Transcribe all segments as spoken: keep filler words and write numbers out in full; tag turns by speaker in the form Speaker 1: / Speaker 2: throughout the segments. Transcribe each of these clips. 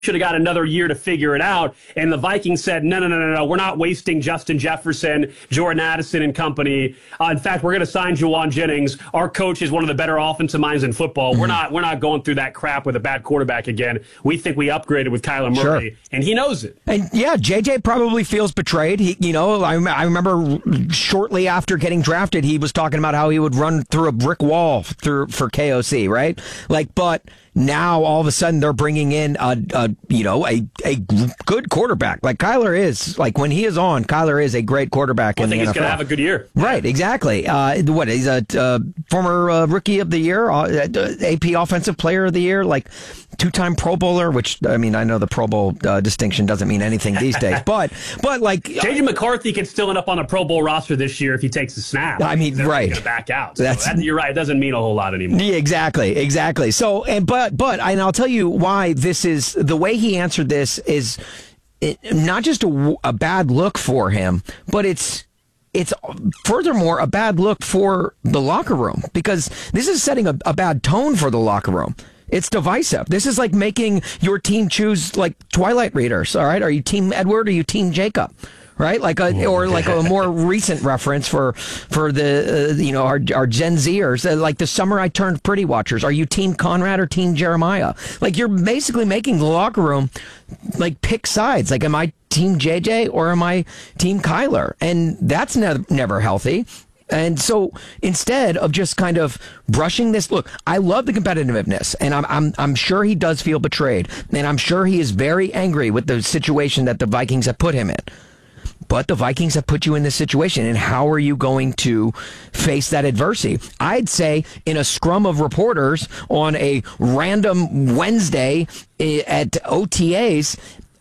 Speaker 1: should have got another year to figure it out. And the Vikings said, no, no, no, no, no, we're not wasting Justin Jefferson, Jordan Addison and company. Uh, in fact, we're going to sign Juwan Jennings. Our coach is one of the better offensive minds in football. Mm-hmm. We're not we're not going through that crap with a bad quarterback again. We think we upgraded with Kyler Murray, sure. and he knows it.
Speaker 2: And yeah, J J probably feels betrayed. He, you know, I, I remember shortly after getting drafted, he was talking about how he would run through a brick wall through for K O C, right? Like, but now all of a sudden they're bringing in a, a you know a a good quarterback like Kyler is. Like when he is on, Kyler is a great quarterback.
Speaker 1: Well,
Speaker 2: in
Speaker 1: I think
Speaker 2: the
Speaker 1: he's going to have a good year.
Speaker 2: Right, exactly. Uh, what he's a uh, former uh, rookie of the year, uh, A P Offensive Player of the Year, like two-time Pro Bowler. Which I mean, I know the Pro Bowl uh, distinction doesn't mean anything these days, but but like
Speaker 1: J J McCarthy can still end up on a Pro Bowl roster this year if he takes a snap.
Speaker 2: I mean, right?
Speaker 1: Going to back out. So that's, that, you're right. It doesn't mean a whole lot anymore.
Speaker 2: Yeah, exactly, exactly. So and but. But, but, and I'll tell you why this is, the way he answered this is it, not just a, a bad look for him, but it's, it's furthermore a bad look for the locker room, because this is setting a, a bad tone for the locker room. It's divisive. This is like making your team choose like Twilight readers. All right. Are you team Edward or are you team Jacob? Right, like a or like a more recent reference for for the uh, you know our our Gen Zers, uh, like the summer I turned Pretty Watchers. Are you Team Conrad or Team Jeremiah? Like you're basically making the locker room like pick sides. Like, am I Team J J or am I Team Kyler? And that's ne- never healthy. And so instead of just kind of brushing this, look, I love the competitiveness, and I'm I'm I'm sure he does feel betrayed, and I'm sure he is very angry with the situation that the Vikings have put him in. But the Vikings have put you in this situation, and how are you going to face that adversity? I'd say in a scrum of reporters on a random Wednesday at O T As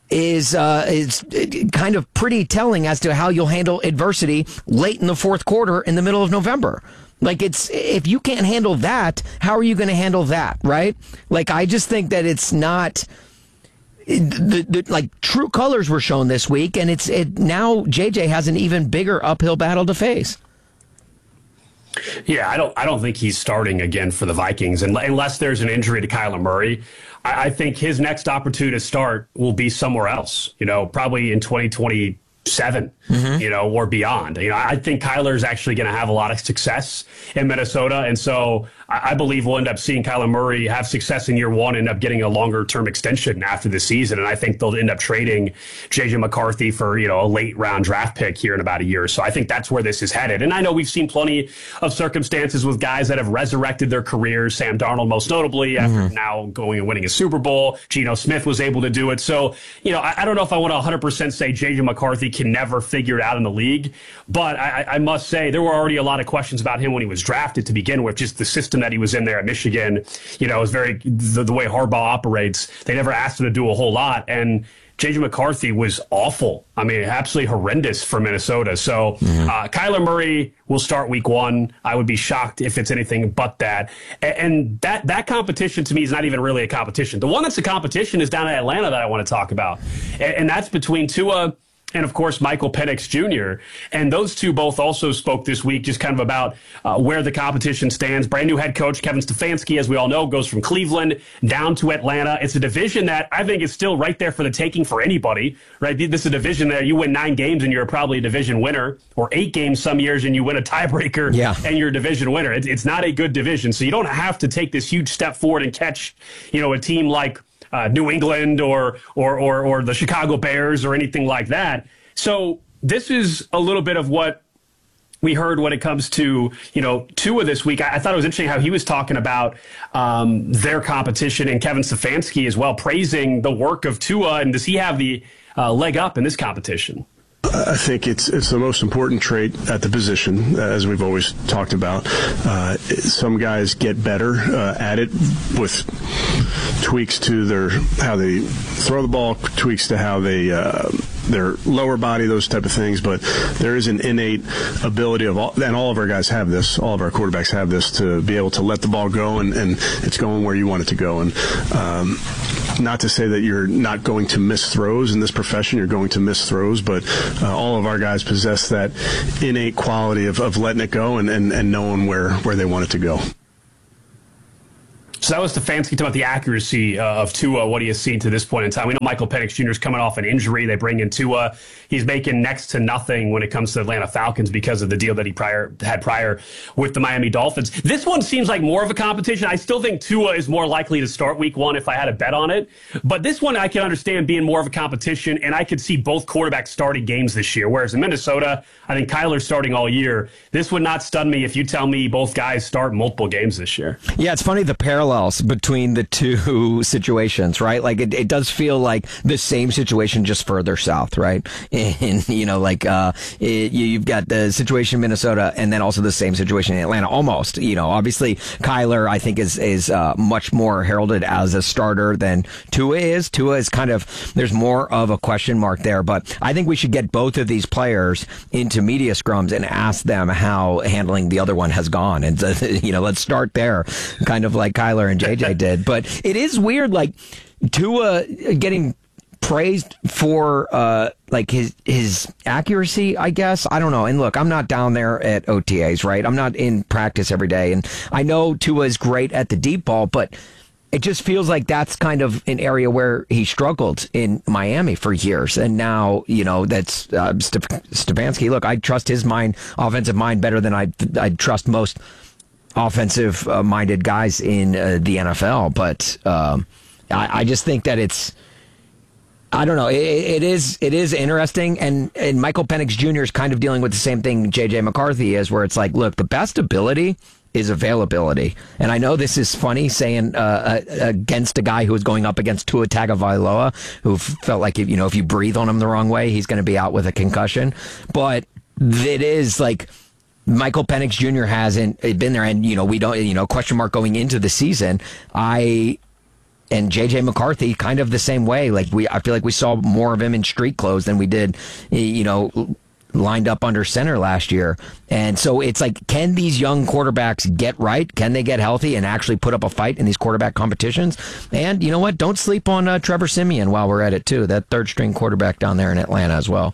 Speaker 2: is uh, is kind of pretty telling as to how you'll handle adversity late in the fourth quarter in the middle of November. Like, it's, if you can't handle that, how are you going to handle that, right? Like, I just think that it's not... The, the, like true colors were shown this week, and it's it now J J has an even bigger uphill battle to face.
Speaker 1: Yeah, I don't I don't think he's starting again for the Vikings unless there's an injury to Kyler Murray. I, I think his next opportunity to start will be somewhere else. You know, probably in twenty twenty-seven, mm-hmm. you know, or beyond. You know, I think Kyler is actually going to have a lot of success in Minnesota, and so I believe we'll end up seeing Kyler Murray have success in year one, end up getting a longer-term extension after the season, and I think they'll end up trading J J McCarthy for, you know, a late-round draft pick here in about a year. So I think that's where this is headed. And I know we've seen plenty of circumstances with guys that have resurrected their careers, Sam Darnold most notably, after mm-hmm. now going and winning a Super Bowl. Geno Smith was able to do it. So, you know, I, I don't know if I want to one hundred percent say J J McCarthy can never figure it out in the league, but I, I must say there were already a lot of questions about him when he was drafted to begin with, just the system that he was in there at Michigan. You know, is very the, the way Harbaugh operates. They never asked him to do a whole lot, and J J McCarthy was awful. I mean, absolutely horrendous for Minnesota. So mm-hmm. uh, Kyler Murray will start week one. I would be shocked if it's anything but that. And, and that that competition to me is not even really a competition. The one that's a competition is down in Atlanta that I want to talk about, and, and that's between Tua and, of course, Michael Penix Junior And those two both also spoke this week just kind of about uh, where the competition stands. Brand new head coach Kevin Stefanski, as we all know, goes from Cleveland down to Atlanta. It's a division that I think is still right there for the taking for anybody, right? This is a division that you win nine games and you're probably a division winner, or eight games some years and you win a tiebreaker
Speaker 2: yeah.
Speaker 1: and you're a division winner. It, it's not a good division. So you don't have to take this huge step forward and catch, you know, a team like Uh, New England or, or or or the Chicago Bears or anything like that. So this is a little bit of what we heard when it comes to, you know, Tua this week. I, I thought it was interesting how he was talking about um, their competition, and Kevin Stefanski as well, praising the work of Tua. And does he have the uh, leg up in this competition?
Speaker 3: I think it's it's the most important trait at the position, as we've always talked about. Uh, some guys get better uh, at it with tweaks to their how they throw the ball, tweaks to how they uh, their lower body, those type of things. But there is an innate ability of all, and all of our guys have this. All of our quarterbacks have this, to be able to let the ball go, and, and it's going where you want it to go. And um, not to say that you're not going to miss throws in this profession. You're going to miss throws, but uh, all of our guys possess that innate quality of, of letting it go and, and, and knowing where, where they want it to go.
Speaker 1: So that was Stefanski talking about the accuracy uh, of Tua, what he has seen to this point in time. We know Michael Penix Junior is coming off an injury. They bring in Tua. He's making next to nothing when it comes to Atlanta Falcons because of the deal that he prior had prior with the Miami Dolphins. This one seems like more of a competition. I still think Tua is more likely to start week one if I had a bet on it. But this one I can understand being more of a competition, and I could see both quarterbacks starting games this year. Whereas in Minnesota, I think Kyler's starting all year. This would not stun me if you tell me both guys start multiple games this year.
Speaker 2: Yeah, it's funny the parallels between the two situations, right? Like it, it does feel like the same situation, just further south, right? And, you know, like uh, it, you've got the situation in Minnesota and then also the same situation in Atlanta, almost. You know, obviously Kyler, I think, is is uh, much more heralded as a starter than Tua is. Tua is kind of, there's more of a question mark there, but I think we should get both of these players into media scrums and ask them how handling the other one has gone. And, uh, you know, let's start there, kind of like Kyler and J J did. But it is weird, like Tua getting praised for uh like his his accuracy, I guess. I don't know. And look, I'm not down there at O T As, right? I'm not in practice every day, and I know Tua is great at the deep ball, but it just feels like that's kind of an area where he struggled in Miami for years. And now, you know, that's uh, Stefanski. Look, I trust his mind, offensive mind, better than I I trust most offensive uh, minded guys in uh, the N F L. But um, I, I just think that it's, I don't know. It, it is it is interesting, and, and Michael Penix Junior is kind of dealing with the same thing J J McCarthy is, where it's like, look, the best ability is availability. And I know this is funny saying uh, uh, against a guy who was going up against Tua Tagovailoa, who felt like, you know, if you breathe on him the wrong way, he's going to be out with a concussion. But it is like Michael Penix Junior hasn't been there, and, you know, we don't, you know, question mark going into the season. I... And J J McCarthy, kind of the same way. Like we, I feel like we saw more of him in street clothes than we did, you know, lined up under center last year. And so it's like, can these young quarterbacks get right? Can they get healthy and actually put up a fight in these quarterback competitions? And you know what? Don't sleep on uh, Trevor Siemian while we're at it too. That third string quarterback down there in Atlanta as well.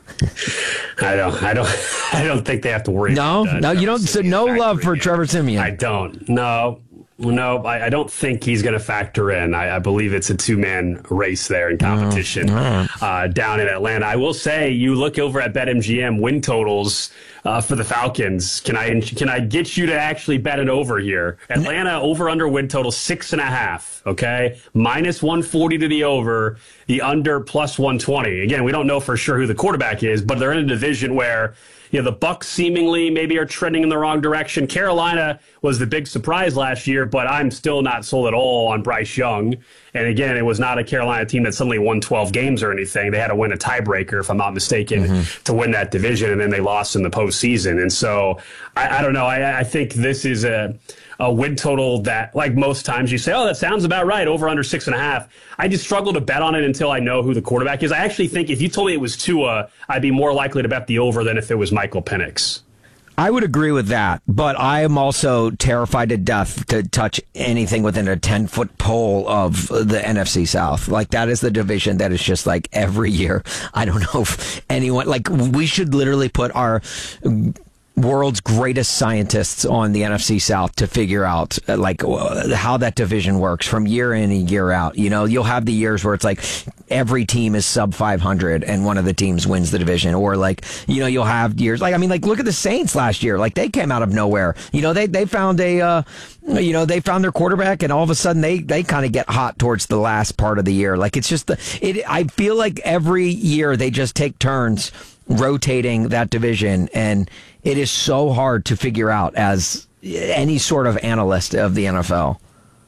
Speaker 1: I don't, I don't, I don't think they have to worry.
Speaker 2: No,
Speaker 1: about, uh,
Speaker 2: no,
Speaker 1: Trevor
Speaker 2: you don't. So no love for
Speaker 1: in. Trevor
Speaker 2: Siemian.
Speaker 1: I don't. No. No, I, I don't think he's going to factor in. I, I believe it's a two-man race there in competition oh, uh, down in Atlanta. I will say, you look over at BetMGM win totals uh, for the Falcons. Can I can I get you to actually bet it over here? Atlanta over-under win total six and a half. Okay, minus one forty to the over, the under plus one twenty. Again, we don't know for sure who the quarterback is, but they're in a division where, you know, the Bucs seemingly maybe are trending in the wrong direction. Carolina was the big surprise last year, but I'm still not sold at all on Bryce Young. And again, it was not a Carolina team that suddenly won twelve games or anything. They had to win a tiebreaker, if I'm not mistaken, mm-hmm. to win that division, and then they lost in the postseason. And so I, I don't know. I, I think this is a, a win total that, like most times, you say, oh, that sounds about right, over under six and a half. I just struggle to bet on it until I know who the quarterback is. I actually think if you told me it was Tua, I'd be more likely to bet the over than if it was Michael Penix.
Speaker 2: I would agree with that, but I am also terrified to death to touch anything within a ten-foot pole of the N F C South. Like, that is the division that is just like every year. I don't know if anyone, like, we should literally put our world's greatest scientists on the N F C South to figure out uh, like uh, how that division works from year in and year out. You know, you'll have the years where it's like every team is sub five hundred and one of the teams wins the division, or like, you know, you'll have years like, I mean, like, look at the Saints last year. Like, they came out of nowhere. You know, they they found a uh, you know, they found their quarterback, and all of a sudden they they kind of get hot towards the last part of the year. Like, it's just the it I feel like every year they just take turns rotating that division, and it is so hard to figure out as any sort of analyst of the N F L.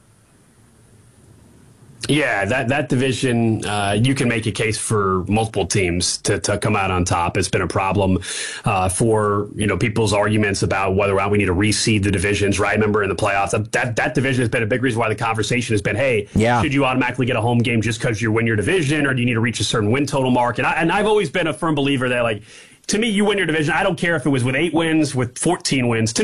Speaker 1: Yeah, that, that division, uh, you can make a case for multiple teams to, to come out on top. It's been a problem uh, for, you know, people's arguments about whether or not we need to reseed the divisions, right? Remember in the playoffs, that that division has been a big reason why the conversation has been, hey, yeah. should you automatically get a home game just because you win your division, or do you need to reach a certain win total mark? And, I, and I've always been a firm believer that, like, to me, you win your division. I don't care if it was with eight wins, with fourteen wins. To me,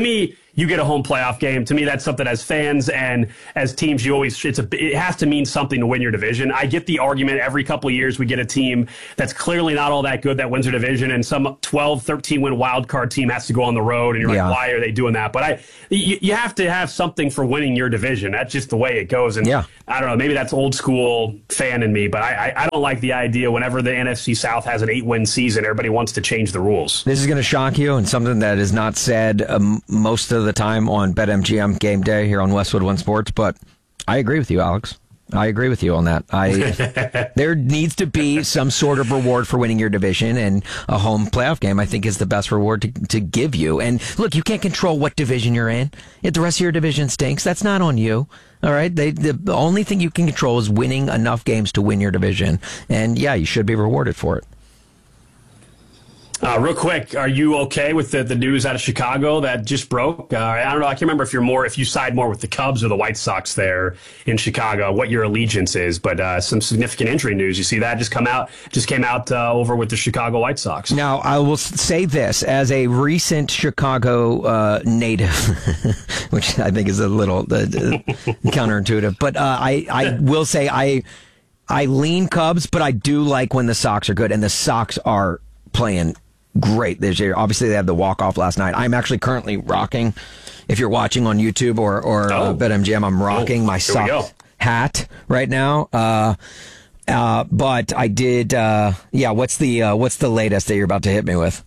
Speaker 1: you get a home playoff game. To me, that's something as fans and as teams, you always, it's a, it has to mean something to win your division. I get the argument every couple of years we get a team that's clearly not all that good that wins their division, and some twelve, thirteen win wild card team has to go on the road, and you're
Speaker 2: yeah.
Speaker 1: like, why are they doing that? But I, you, you have to have something for winning your division. That's just the way it goes. And
Speaker 2: yeah.
Speaker 1: I don't know, maybe that's old school fan in me, but I, I, I don't like the idea whenever the N F C South has an eight win season, everybody wants to change the rules.
Speaker 2: This is going to shock you, and something that is not said um, most of the time on BetMGM Game Day here on Westwood One Sports, but I agree with you, Alex. I agree with you on that. I there needs to be some sort of reward for winning your division, and a home playoff game, I think, is the best reward to, to give you. And look, you can't control what division you're in. If the rest of your division stinks, that's not on you. All right? They, the, the only thing you can control is winning enough games to win your division. And yeah, you should be rewarded for it.
Speaker 1: Uh, real quick, are you okay with the, the news out of Chicago that just broke? Uh, I don't know. I can't remember if you're more, if you side more with the Cubs or the White Sox there in Chicago, what your allegiance is, but uh, some significant injury news. You see that just come out, just came out uh, over with the Chicago White Sox.
Speaker 2: Now, I will say this as a recent Chicago uh, native, which I think is a little uh, counterintuitive, but uh, I, I will say I, I lean Cubs, but I do like when the Sox are good, and the Sox are playing great this year. Obviously, they had the walk-off last night. I'm actually currently rocking, if you're watching on YouTube or, or
Speaker 1: oh.
Speaker 2: uh, BetMGM, I'm rocking oh, my Sox hat right now. Uh, uh, but I did, uh, yeah, what's the uh, what's the latest that you're about to hit me with?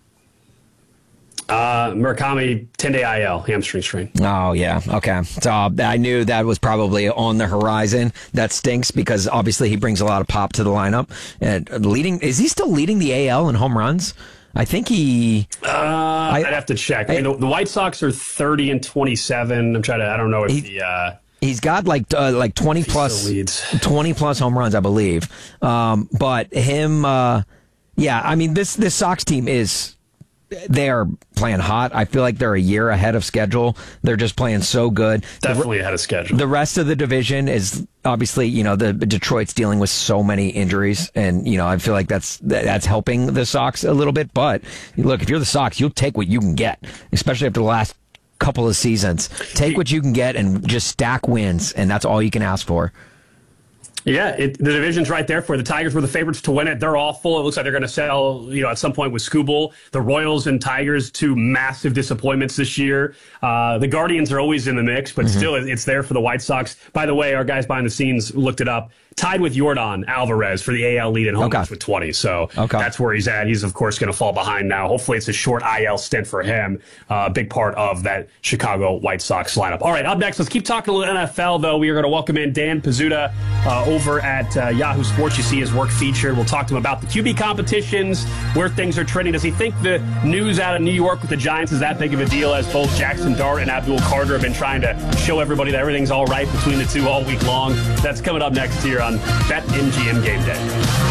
Speaker 1: Uh, Murakami, ten-day I L, hamstring strain.
Speaker 2: Oh, yeah. Okay. So uh, I knew that was probably on the horizon. That stinks because obviously he brings a lot of pop to the lineup. And leading, is he still leading the A L in home runs? I think he...
Speaker 1: Uh, I, I'd have to check. I, I mean, the, the White Sox are thirty and twenty-seven. I'm trying to, I don't know if he, the... Uh,
Speaker 2: He's got like uh, like twenty plus, twenty plus home runs, I believe. Um, but him, uh, yeah, I mean, this, this Sox team is... They are playing hot. I feel like they're a year ahead of schedule. They're just playing so good.
Speaker 1: Definitely
Speaker 2: the,
Speaker 1: ahead of schedule.
Speaker 2: The rest of the division is obviously, you know, the Detroit's dealing with so many injuries, and you know, I feel like that's that's helping the Sox a little bit. But look, if you're the Sox, you'll take what you can get, especially after the last couple of seasons. Take what you can get and just stack wins, and that's all you can ask for.
Speaker 1: Yeah, it, the division's right there for you. The Tigers were the favorites to win it. They're awful. It looks like they're going to sell, you know, at some point with Skubal. The Royals and Tigers, two massive disappointments this year. Uh, the Guardians are always in the mix, but mm-hmm. still it's there for the White Sox. By the way, our guys behind the scenes looked it up. Tied with Yordan Alvarez for the A L lead in home runs okay. with twenty. So okay. that's where he's at. He's, of course, going to fall behind now. Hopefully it's a short I L stint for him. A uh, big part of that Chicago White Sox lineup. All right, up next, let's keep talking a little N F L, though. We are going to welcome in Dan Pizzuta uh, over at uh, Yahoo Sports. You see his work featured. We'll talk to him about the Q B competitions, where things are trending. Does he think the news out of New York with the Giants is that big of a deal, as both Jackson Dart and Abdul Carter have been trying to show everybody that everything's all right between the two all week long? That's coming up next here on BetMGM Game Day.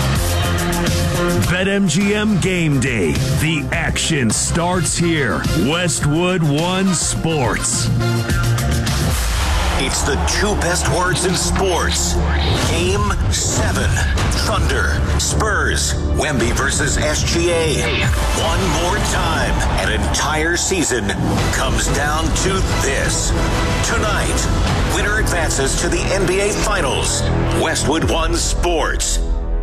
Speaker 4: BetMGM Game Day. The action starts here. Westwood One Sports.
Speaker 5: It's the two best words in sports. Game seven. Thunder, Spurs, Wemby versus S G A. One more time. An entire season comes down to this. Tonight, winner advances to the N B A Finals. Westwood One Sports.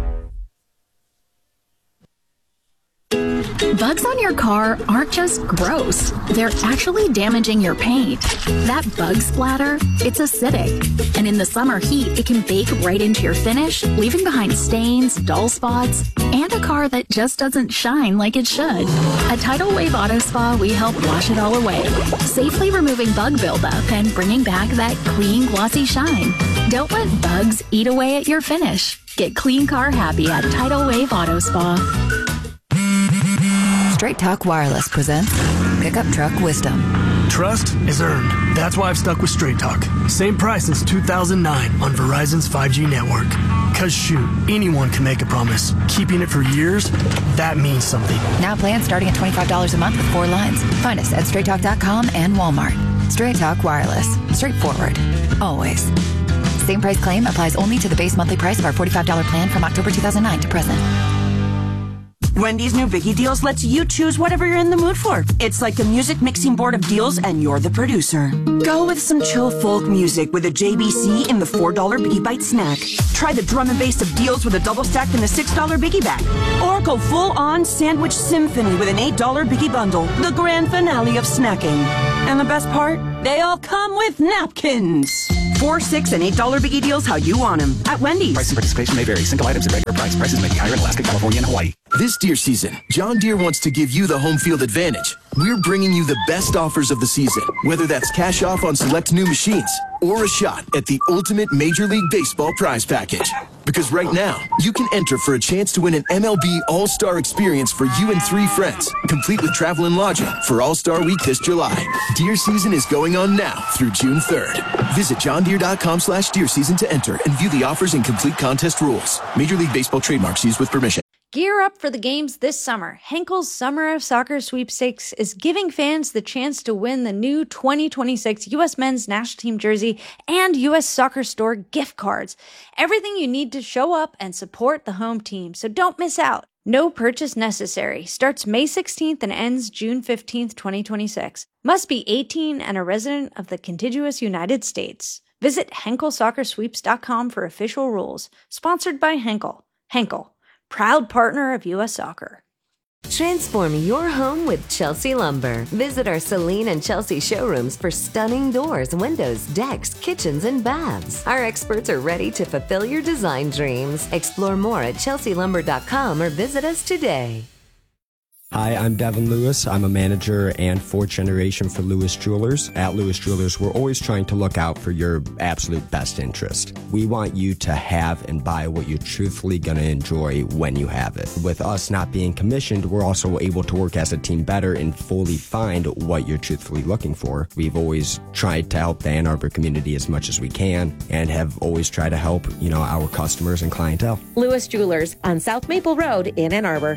Speaker 6: Bugs on your car aren't just gross. They're actually damaging your paint. That bug splatter, it's acidic. And in the summer heat, it can bake right into your finish, leaving behind stains, dull spots, and a car that just doesn't shine like it should. At Tidal Wave Auto Spa, we help wash it all away, safely removing bug buildup and bringing back that clean, glossy shine. Don't let bugs eat away at your finish. Get clean car happy at Tidal Wave Auto Spa.
Speaker 7: Straight Talk Wireless presents Pickup Truck Wisdom.
Speaker 8: Trust is earned. That's why I've stuck with Straight Talk. Same price since two thousand nine on Verizon's five G network. Cause shoot, anyone can make a promise. Keeping it for years, that means something.
Speaker 7: Now plans starting at twenty-five dollars a month with four lines. Find us at straight talk dot com and Walmart. Straight Talk Wireless. Straightforward. Always. Same price claim applies only to the base monthly price of our forty-five dollars plan from October two thousand nine to present.
Speaker 9: Wendy's new Biggie Deals lets you choose whatever you're in the mood for. It's like a music mixing board of deals, and you're the producer. Go with some chill folk music with a J B C in the four dollar Biggie Bite snack. Try the drum and bass of deals with a double stack in the six dollar Biggie Bag. Or go full-on sandwich symphony with an eight dollar Biggie Bundle, the grand finale of snacking. And the best part? They all come with napkins. Four, six, and eight dollar Biggie Deals how you want them at Wendy's.
Speaker 10: Price and participation may vary. Single items at regular price. Prices may be higher in Alaska, California, and Hawaii.
Speaker 11: This deer season, John Deere wants to give you the home field advantage. We're bringing you the best offers of the season, whether that's cash off on select new machines or a shot at the ultimate Major League Baseball prize package. Because right now, you can enter for a chance to win an M L B All-Star experience for you and three friends, complete with travel and lodging for All-Star Week this July. Deer season is going on now through June third. Visit johndeere.com slash deer season to enter and view the offers and complete contest rules. Major League Baseball trademarks used with permission.
Speaker 12: Gear up for the games this summer. Henkel's Summer of Soccer Sweepstakes is giving fans the chance to win the new twenty twenty-six U S Men's National Team jersey and U S Soccer Store gift cards. Everything you need to show up and support the home team, so don't miss out. No purchase necessary. Starts May sixteenth and ends June fifteenth, twenty twenty-six. Must be eighteen and a resident of the contiguous United States. Visit henkel soccer sweeps dot com for official rules. Sponsored by Henkel. Henkel, proud partner of U S Soccer.
Speaker 13: Transform your home with Chelsea Lumber. Visit our Celine and Chelsea showrooms for stunning doors, windows, decks, kitchens, and baths. Our experts are ready to fulfill your design dreams. Explore more at chelsea lumber dot com or visit us today.
Speaker 14: Hi, I'm Devin Lewis. I'm a manager and fourth generation for Lewis Jewelers. At Lewis Jewelers, we're always trying to look out for your absolute best interest. We want you to have and buy what you're truthfully going to enjoy when you have it. With us not being commissioned, we're also able to work as a team better and fully find what you're truthfully looking for. We've always tried to help the Ann Arbor community as much as we can and have always tried to help, you know, our customers and clientele.
Speaker 15: Lewis Jewelers on South Maple Road in Ann Arbor.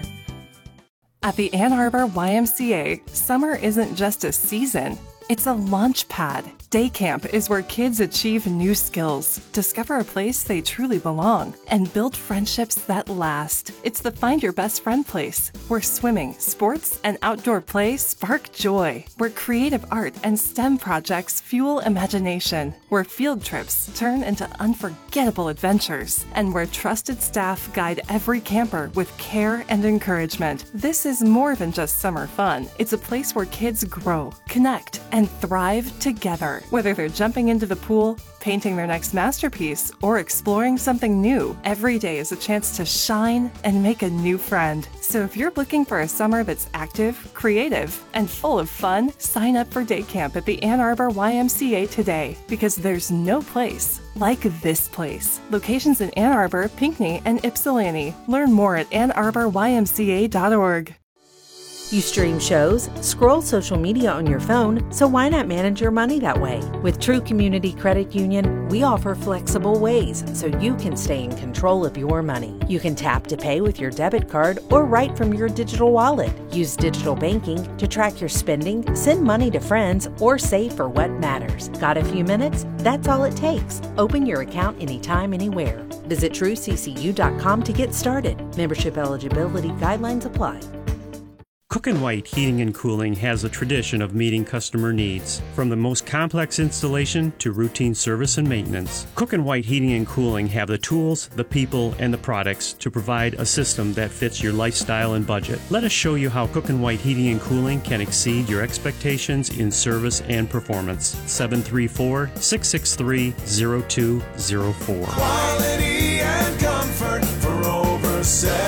Speaker 16: At the Ann Arbor Y M C A, summer isn't just a season, it's a launch pad. Day camp is where kids achieve new skills, discover a place they truly belong, and build friendships that last. It's the Find Your Best Friend place, where swimming, sports, and outdoor play spark joy, where creative art and STEM projects fuel imagination, where field trips turn into unforgettable adventures, and where trusted staff guide every camper with care and encouragement. This is more than just summer fun. It's a place where kids grow, connect, and thrive together. Whether they're jumping into the pool, painting their next masterpiece, or exploring something new, every day is a chance to shine and make a new friend. So if you're looking for a summer that's active, creative, and full of fun, sign up for day camp at the Ann Arbor Y M C A today, because there's no place like this place. Locations in Ann Arbor, Pinckney, and Ypsilanti. Learn more at ann arbor y m c a dot org.
Speaker 15: You stream shows, scroll social media on your phone, so why not manage your money that way? With True Community Credit Union, we offer flexible ways so you can stay in control of your money. You can tap to pay with your debit card or write from your digital wallet. Use digital banking to track your spending, send money to friends, or save for what matters. Got a few minutes? That's all it takes. Open your account anytime, anywhere. Visit true c c u dot com to get started. Membership eligibility guidelines apply.
Speaker 17: Cook and White Heating and Cooling has a tradition of meeting customer needs, from the most complex installation to routine service and maintenance. Cook and White Heating and Cooling have the tools, the people, and the products to provide a system that fits your lifestyle and budget. Let us show you how Cook and White Heating and Cooling can exceed your expectations in service and performance. seven three four, six six three, zero two zero four.
Speaker 18: Quality and comfort for over seven